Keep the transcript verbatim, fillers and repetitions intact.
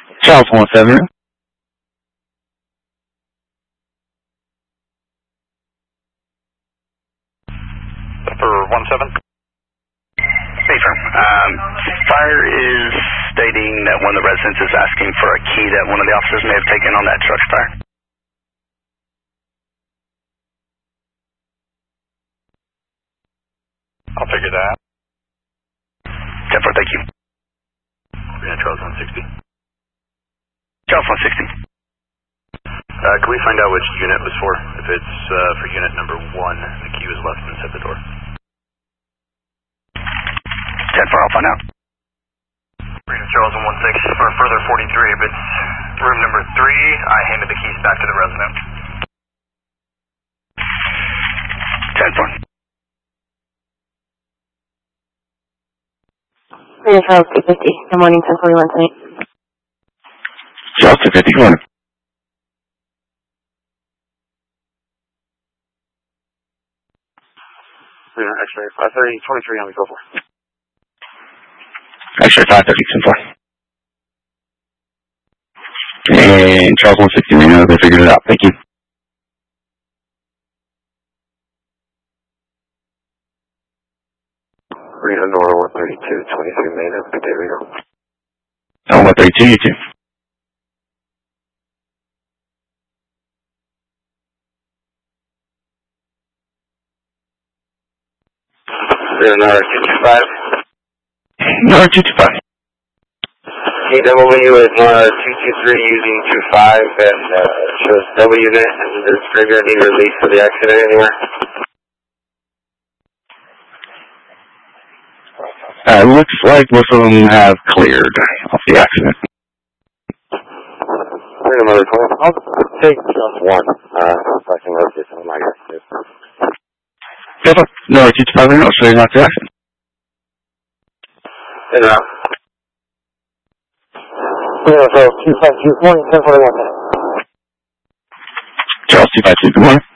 Charles one seven. For one seven. Hey, sir. Um, fire is stating that one of the residents is asking for a key that one of the officers may have taken on that truck's tire. I'll figure that out. ten four, thank you. Yeah, Charles one sixty. Charles one sixty. Uh, can we find out which unit it was for? If it's uh, for unit number one, the key was left inside the door. ten four, I'll find out. Reno Charles one one six, for further forty-three, if it's room number three, I handed the keys back to the resident. ten four. Reno Charles two fifty, good morning, ten forty-one tonight. Charles two fifty, good morning. Reno X-ray five thirty, twenty-three on the go for. X-ray five thirty, ten four. And Charles one sixty, we know they figured it out. Thank you. Reno Nora one thirty-two, twenty-three Main, have a good day, Reno. Oh, one thirty-two, you too. Reno Nora two two five. Nora two two five. Hey, W is Nora two two three using two five and uh, shows W net and the graveyard need release for the accident anywhere. Uh, it looks like most of them have cleared off the accident. Wait a minute, I'll take just one. Uh, if I can rotate some of my guys. Yes, sir. No, two two five, no, so you're not the accident. In and out. Yeah, so two five two, morning, ten forty-one. Charles two five two, good morning.